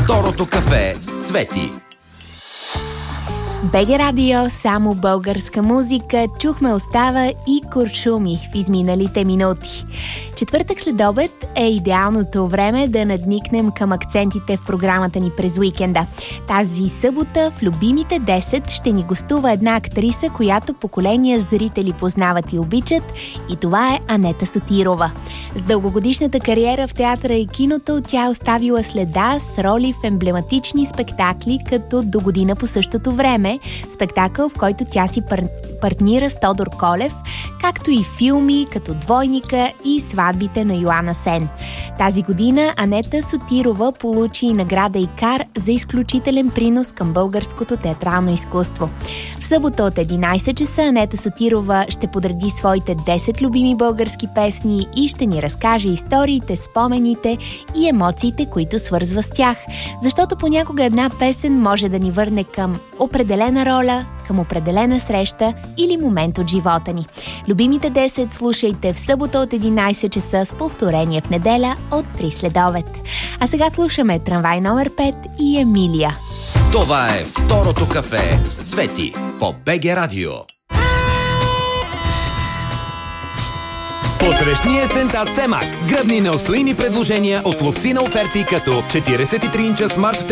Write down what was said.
Второто кафе с Цвети. БГ Радио, само българска музика. Чухме Остава и Куршуми в изминалите минути. Четвъртък след обед е идеалното време да надникнем към акцентите в програмата ни през уикенда. Тази събота в Любимите 10 ще ни гостува една актриса, която поколения зрители познават и обичат, и това е Анета Сотирова. С дългогодишната кариера в театъра и киното тя е оставила следа с роли в емблематични спектакли, като До година по същото време, спектакъл, в който тя си партнира с Тодор Колев, както и филми като Двойника и Сватбите на Йоана Сен. Тази година Анета Сотирова получи и награда Икар за изключителен принос към българското театрално изкуство. В събота от 11 часа Анета Сотирова ще подреди своите 10 любими български песни и ще ни разкаже историите, спомените и емоциите, които свързва с тях. Защото понякога една песен може да ни върне към определена роля, към определена среща или момент от живота ни. Любимите 10 слушайте в събота от 11 часа с повторение в неделя от 3 следобед. А сега слушаме Трамвай номер 5 и Емилия. Това е Второто кафе с Цвети по БГ Радио. Посрещни есента с Емак. Гръбни неустоими предложения от ловци на оферти като 43 инча смарт